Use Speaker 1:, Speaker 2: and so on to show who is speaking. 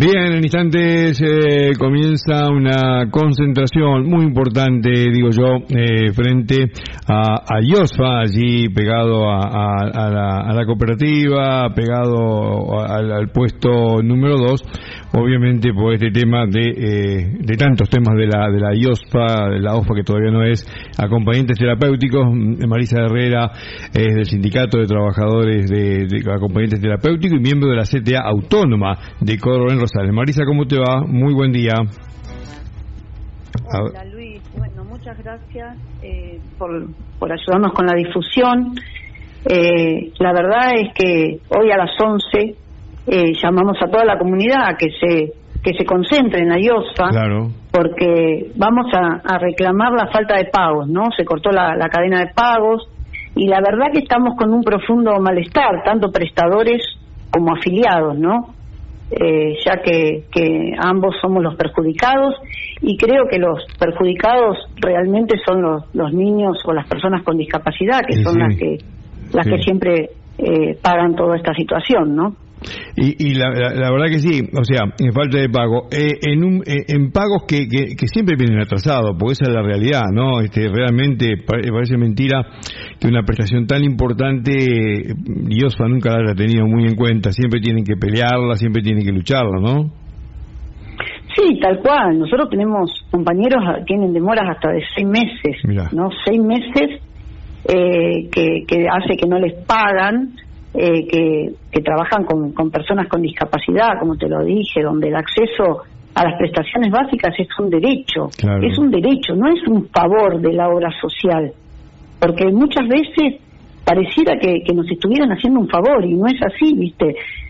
Speaker 1: Bien, en instantes comienza una concentración muy importante, digo yo, frente a IOSFA, allí pegado a la cooperativa, pegado al puesto número 2, obviamente por este tema de tantos temas de la IOSFA, de la OSFA que todavía no es, acompañantes terapéuticos. Marisa Herrera es del Sindicato de Trabajadores de Acompañantes Terapéuticos y miembro de la CTA Autónoma de Córdoba en Rosales. Marisa, ¿cómo te va? Muy buen día.
Speaker 2: Hola Luis, bueno, muchas gracias por ayudarnos con la difusión. La verdad es que hoy a las 11 llamamos a toda la comunidad a que se concentre en la IOSFA,
Speaker 1: claro,
Speaker 2: porque vamos a reclamar la falta de pagos, ¿no? Se cortó la cadena de pagos y la verdad que estamos con un profundo malestar, tanto prestadores como afiliados, ¿no? Ya que ambos somos los perjudicados, y creo que los perjudicados realmente son los niños o las personas con discapacidad, que son las que siempre pagan toda esta situación, ¿no?
Speaker 1: Y la verdad que sí, o sea, en falta de pago, en pagos que siempre vienen atrasados, porque esa es la realidad, ¿no? Realmente parece mentira que una prestación tan importante IOSFA nunca la haya tenido muy en cuenta. Siempre tienen que pelearla, siempre tienen que lucharla, ¿no?
Speaker 2: Sí, tal cual. Nosotros tenemos compañeros que tienen demoras hasta de 6 meses,
Speaker 1: Mirá.
Speaker 2: ¿no? 6 meses que hace que no les pagan. Que trabajan con personas con discapacidad, como te lo dije, donde el acceso a las prestaciones básicas es un derecho,
Speaker 1: claro.
Speaker 2: Es un derecho, no es un favor de la obra social, porque muchas veces pareciera que nos estuvieran haciendo un favor, y no es así, ¿viste?